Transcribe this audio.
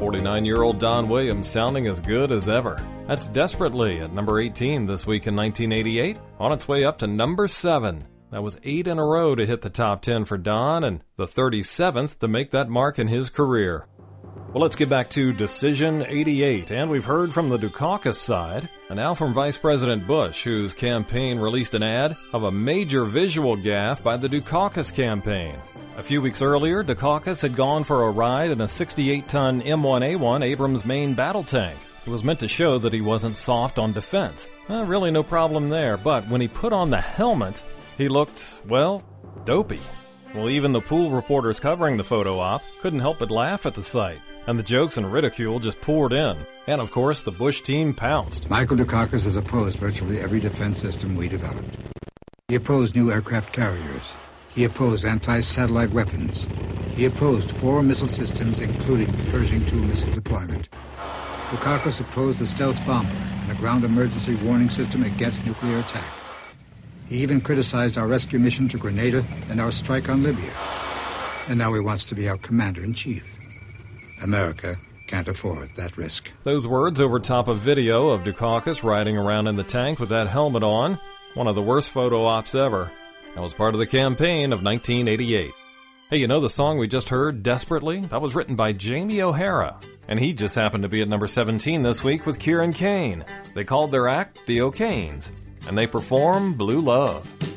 49-year-old Don Williams sounding as good as ever. That's Desperately at number 18 this week in 1988, on its way up to number 7. That was 8 in a row to hit the top 10 for Don, and the 37th to make that mark in his career. Well, let's get back to Decision 88, and we've heard from the Dukakis side, and now from Vice President Bush, whose campaign released an ad of a major visual gaffe by the Dukakis campaign. A few weeks earlier, Dukakis had gone for a ride in a 68-ton M1A1 Abrams main battle tank. It was meant to show that he wasn't soft on defense. Really no problem there, but when he put on the helmet, he looked, well, dopey. Well, even the pool reporters covering the photo op couldn't help but laugh at the sight, and the jokes and ridicule just poured in. And of course, the Bush team pounced. Michael Dukakis has opposed virtually every defense system we developed. He opposed new aircraft carriers. He opposed anti-satellite weapons. He opposed 4 missile systems, including the Pershing II missile deployment. Dukakis opposed the stealth bomber and a ground emergency warning system against nuclear attack. He even criticized our rescue mission to Grenada and our strike on Libya. And now he wants to be our commander-in-chief. America can't afford that risk. Those words over top of video of Dukakis riding around in the tank with that helmet on, one of the worst photo ops ever. That was part of the campaign of 1988. Hey, you know the song we just heard, Desperately? That was written by Jamie O'Hara, and he just happened to be at number 17 this week with Kieran Kane. They called their act the O'Kanes, and they perform Blue Love.